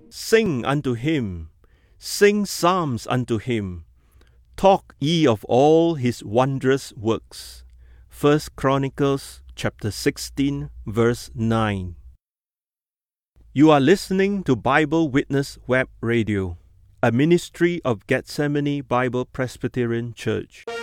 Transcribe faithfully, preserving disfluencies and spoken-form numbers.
Sing unto him, sing psalms unto him. Talk ye of all his wondrous works. First Chronicles chapter sixteen, verse nine. You are listening to Bible Witness Web Radio, a ministry of Gethsemane Bible Presbyterian Church.